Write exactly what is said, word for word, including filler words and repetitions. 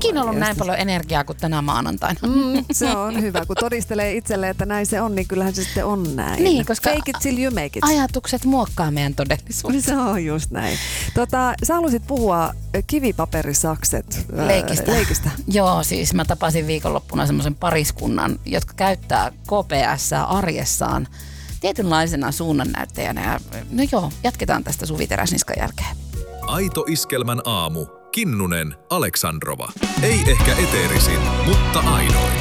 ikinä ollut näin paljon energiaa kuin tänä maanantaina. Mm, se on hyvä, kun todistelee itselle, että näin se on, niin kyllähän se sitten on näin. Niin, koska fake it till you make it. Ajatukset muokkaa meidän todellisuutta. Se on just näin. Tota, sä halusit puhua kivipaperisakset leikistä. leikistä. Joo, siis mä tapasin viikonloppuna semmoisen pariskunnan, jotka käyttää K P S arjessaan tietynlaisena suunnannäyttäjänä. Ja, no joo, jatketaan tästä Suvi Teräsniskan jälkeen. Aito Iskelmän aamu. Kinnunen, Aleksandrova. Ei ehkä eteerisin, mutta aidoin.